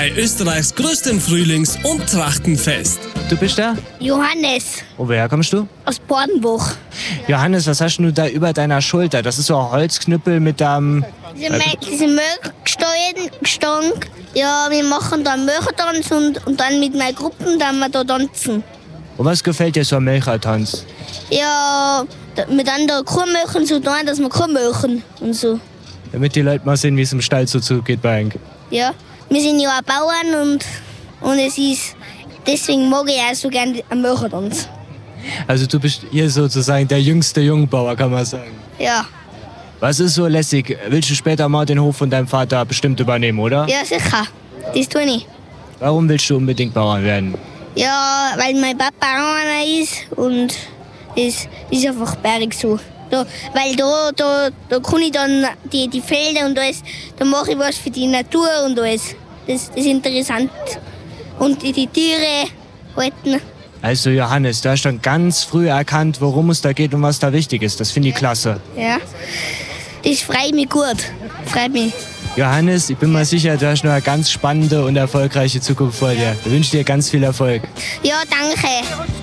Bei Österreichs größtem Frühlings- und Trachtenfest. Du bist da? Johannes Oh, woher kommst du? aus Bordenbuch. Johannes, was hast du da über deiner Schulter? Das ist so ein Holzknüppel mit dem... Diese Milchstange. Ja, wir machen da einen Milchtanz und dann mit meinen Gruppen dann wir da tanzen. Und was gefällt dir so am Milchertanz? Ja, mit anderen Kuhmilchen so tun, dass wir Kuhmilchen und so. Damit die Leute mal sehen, wie es im Stall so zugeht bei euch. Ja, wir sind ja auch Bauern und es ist, deswegen mag ich auch so gerne einen Milchtanz. Also du bist hier sozusagen der jüngste Jungbauer, kann man sagen. Ja, Was ist so lässig? Willst du später mal den Hof von deinem Vater bestimmt übernehmen, oder? ja sicher, das tue ich. Warum willst du unbedingt Bauer werden? Ja, weil mein Papa auch einer ist und das ist einfach bergig so. Da, weil da kann ich dann die Felder und alles, da mache ich was für die Natur und alles. Das ist interessant. Und die Tiere halten. Also Johannes, du hast schon ganz früh erkannt, worum es da geht und was da wichtig ist. Das finde ich klasse. Ja, das freut mich gut. Freut mich. Johannes, ich bin mir sicher, du hast noch eine ganz spannende und erfolgreiche Zukunft vor dir. Ich wünsche dir ganz viel Erfolg. Ja, danke.